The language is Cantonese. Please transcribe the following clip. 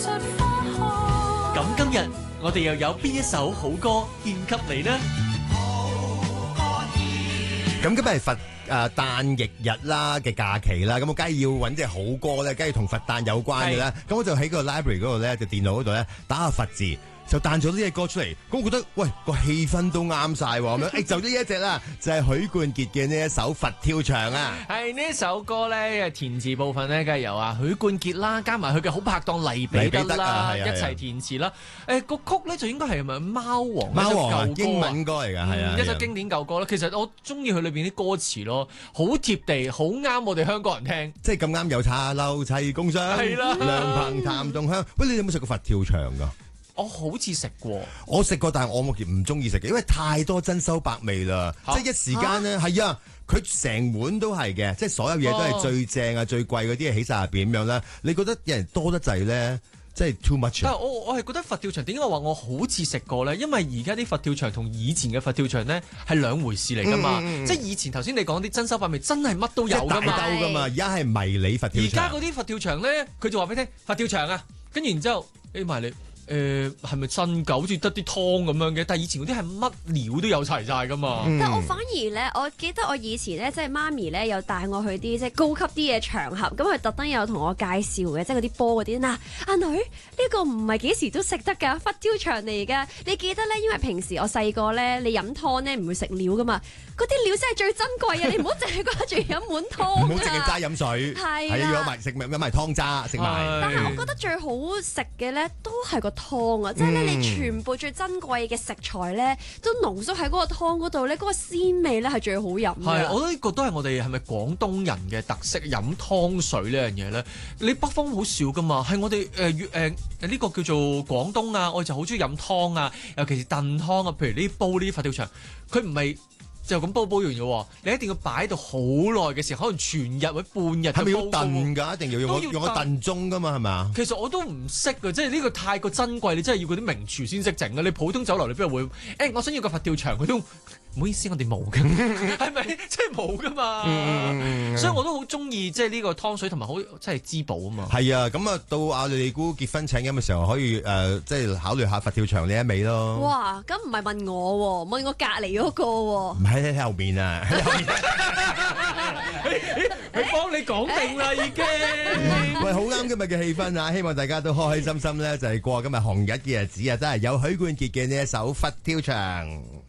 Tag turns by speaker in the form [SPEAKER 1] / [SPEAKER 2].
[SPEAKER 1] 咁今日我哋又有邊一首好歌獻給你呢？
[SPEAKER 2] 咁今日係佛誕翌日啦嘅假期啦，咁我梗係要揾隻好歌咧，梗係同佛誕有關嘅啦。咁我就喺個 library 嗰度咧，就電腦嗰度咧打下佛字，就彈咗呢隻歌出嚟。咁我覺得，喂，個氣氛都啱晒喎，咁樣，就呢一隻啦，就係許冠傑嘅呢一首《佛跳牆》啊。
[SPEAKER 3] 係呢首歌咧，填詞部分咧，梗係由許冠傑啦，加埋佢嘅好拍檔黎彼得啦，一齊填詞啦。個曲咧就應該係咪貓王？
[SPEAKER 2] 貓王英文歌嚟㗎，係啊，
[SPEAKER 3] 一首經典舊歌啦。其實我中意佢裏邊啲歌詞咯，好貼地，好啱我哋香港人聽。
[SPEAKER 2] 即係咁啱有茶樓齊共賞，
[SPEAKER 3] 係啦，
[SPEAKER 2] 涼棚談洞香。喂，你有冇食過佛跳牆㗎？
[SPEAKER 3] 我好似食過，
[SPEAKER 2] 我食過，但係我目前唔中意食嘅，因為太多珍饈百味啦。即係一時間咧，係啊，佢成碗都係嘅，即係所有嘢都係最正啊、最貴嗰啲嘢起晒入邊咁樣啦。你覺得有人多得滯咧，即係 too much。
[SPEAKER 3] 但係我係覺得佛跳牆點解我話我好似食過咧？因為而家啲佛跳牆同以前嘅佛跳牆咧係兩回事嚟噶嘛。即係以前頭先你講啲珍饈百味真係乜都有噶嘛，
[SPEAKER 2] 大兜噶嘛。而家係迷你佛跳牆。
[SPEAKER 3] 而家嗰啲佛跳牆咧，佢就話俾你聽佛跳牆啊，跟住然之後埋你。係咪真㗎？好似得啲湯咁樣嘅，但係以前嗰啲係乜料都有齊晒㗎嘛。
[SPEAKER 4] 但我反而咧，我記得我以前咧，即係媽咪咧，有帶我去啲即係高級啲嘅場合，咁佢特登有同我介紹嘅，即係嗰啲波嗰啲。嗱，阿女呢個唔係幾時都食得㗎，佛跳牆嚟㗎。你記得咧，因為平時我細個咧，你飲湯咧唔會食料㗎嘛，嗰啲料真係最珍貴啊！你唔好淨係掛住飲碗湯，
[SPEAKER 2] 唔好淨係齋飲水，係要有埋食飲埋湯渣食埋。
[SPEAKER 4] 但係我覺得最好食嘅咧，都係個湯啊！即係咧，你全部最珍貴嘅食材咧，都濃縮喺嗰個湯嗰度咧，嗰個鮮味咧係最好飲嘅。
[SPEAKER 3] 係，我覺得呢個都係我哋係咪廣東人嘅特色，飲湯水呢樣嘢咧？你北方好少噶嘛，係我哋呢個叫做廣東啊，我哋就好中意飲湯啊，尤其是燉湯啊，譬如呢煲呢啲佛跳牆，佢唔係就咁煲完嘅喎，你一定要擺到好耐嘅時候，可能全日或者半日。係咪要
[SPEAKER 2] 燉㗎？一定要用個燉盅㗎嘛？係咪啊？
[SPEAKER 3] 其實我都唔識嘅，即係呢個太過珍貴，你真係要嗰啲名廚先識整啊！你普通酒樓你邊度會？我想要個佛跳牆，佢都唔好意思，我哋冇嘅，係咪？即係冇㗎嘛。所以我都好中意即係呢個湯水同埋好即係滋補啊嘛。
[SPEAKER 2] 係啊，咁啊到阿你姑結婚請飲嘅時候，可以即係考慮下佛跳牆呢一味咯。
[SPEAKER 4] 哇！咁唔係問我喎，問我隔離嗰個喎。
[SPEAKER 2] 喺後面啊！
[SPEAKER 3] 佢幫你講定啦，已經。
[SPEAKER 2] 喂，好啱今日嘅氣氛啊！希望大家都開開心心咧，就係過今日紅日嘅日子啊！真係有許冠傑嘅呢一首《佛跳牆》。